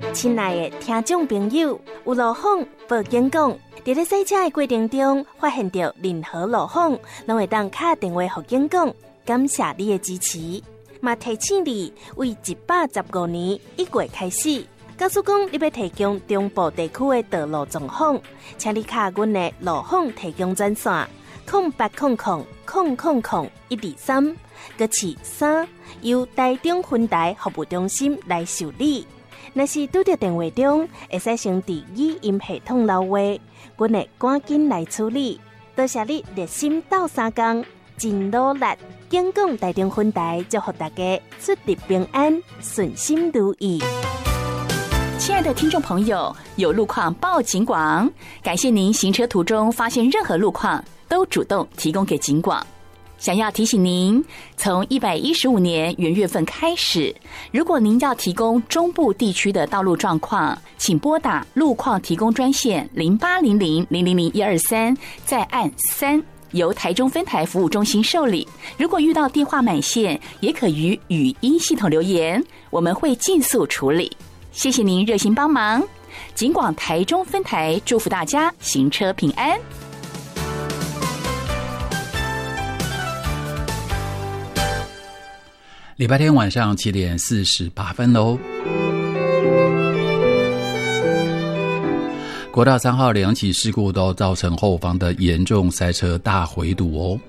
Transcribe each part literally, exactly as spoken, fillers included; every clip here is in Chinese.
亲爱的听众朋友，有路况报警讲，在咧赛车的过程中发现到任何路况，拢会当打电话给警讲。感谢你的支持，嘛提醒你，为一百十五年一月开始，假使讲你要提供中部地区的道路状况，请你卡阮的路况提供专线零八零零零零零一二三，搁是三，由台中分台服务中心来受理。若是拄到电话中，会使先伫语音系统留话，阮会赶紧来处理。多谢你热心斗相共，真努力。警广台中分台祝福大家出入平安，顺心如意。 亲爱的听众朋友，有路况报警广，感谢您行车途中发现任何路况都主动提供给警广。想要提醒您，从一百一十五年元月份开始，如果您要提供中部地区的道路状况，请拨打路况提供专线零八零零零零零一二三，再按三，由台中分台服务中心受理。如果遇到电话满线，也可于语音系统留言，我们会尽速处理。谢谢您热心帮忙，警广台中分台祝福大家行车平安。 礼拜天晚上七点四十八分喽。国道三号两起事故都造成后方的严重塞车大回堵哦。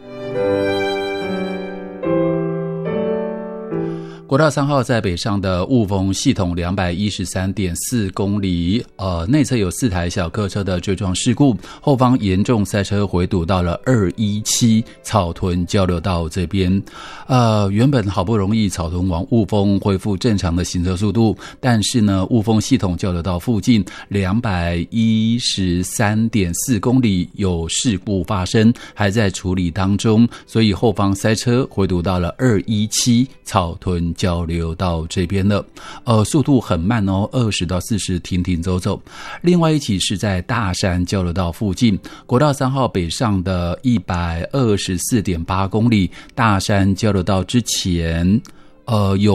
国道三号在北上的雾峰系统两百一十三点四公里，呃，内侧有四台小客车的追撞事故，后方严重塞车回堵到了二一七草屯交流道这边。呃，原本好不容易草屯往雾峰恢复正常的行车速度，但是呢，雾峰系统交流道附近两百一十三点四公里有事故发生，还在处理当中，所以后方塞车回堵到了二一七草屯交流道这边了，呃，速度很慢哦，二十到四十停停走走。另外一起是在大山交流道附近，国道三号北上的一百二十四点八公里，大山交流道之前，呃，有